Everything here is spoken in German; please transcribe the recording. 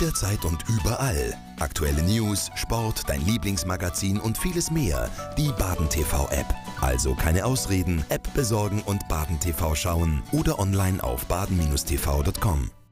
Jederzeit und überall. Aktuelle News, Sport, dein Lieblingsmagazin und vieles mehr. Die Baden TV App. Also keine Ausreden, App besorgen und Baden TV schauen oder online auf baden-tv.com.